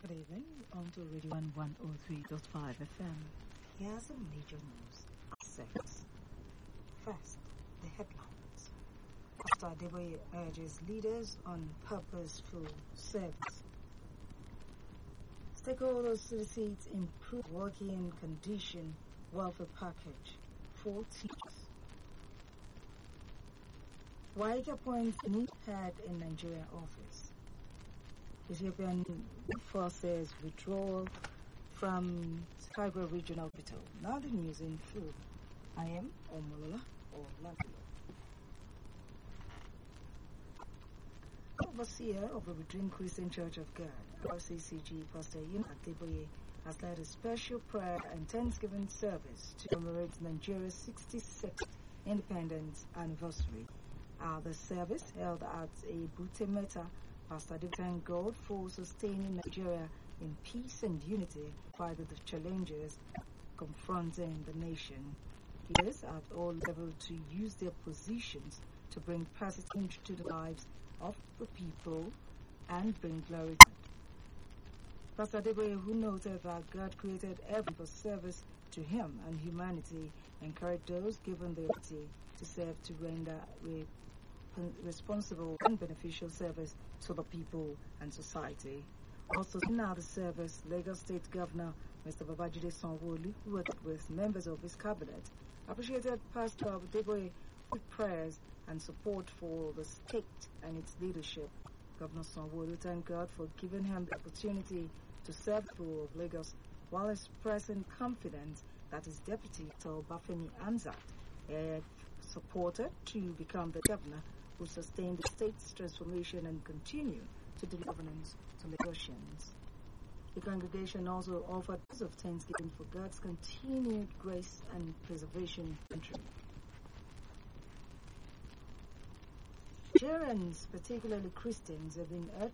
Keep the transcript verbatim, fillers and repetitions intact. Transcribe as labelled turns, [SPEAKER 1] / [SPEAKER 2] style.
[SPEAKER 1] Good evening, on to Radio one one oh three point five F M. Here's the major news at six. First, the headlines. Pastor Adeboye urges leaders on purposeful service. Stakeholders solicit improved working condition welfare package for teachers. Wike appoints new head in Nigeria office. Ethiopian forces withdrawal from Tigray Regional Hospital. Now the news in full. I am Omolola or Lantilo. Overseer of the Redeemed Christian Church of God, R C C G, Pastor Yun Adeboye, has led a special prayer and thanksgiving service to commemorate Nigeria's sixty-sixth independence anniversary. Uh, the service held at a Butemeta. Pastor David thanked God for sustaining Nigeria in peace and unity despite the challenges confronting the nation. Leaders at all levels to use their positions to bring positive to the lives of the people and bring glory to God. Pastor Adeboye, who noted that God created everyone for service to him and humanity, encouraged those given the ability to serve to render a responsible and beneficial service to the people and society. Also, in the service, Lagos State Governor Mister Babajide Sanwo-Olu, who worked with members of his cabinet, appreciated Pastor Adeboye with prayers and support for the state and its leadership. Governor Sanwo-Olu thanked God for giving him the opportunity to serve the people of Lagos, while expressing confidence that his deputy, Bafemi Anzat, uh, supported to become the governor who sustain the state's transformation and continue to deliver governance to Lagosians. The congregation also offered prayers of thanksgiving for God's continued grace and preservation in the country. Nigerians, particularly Christians, have been urged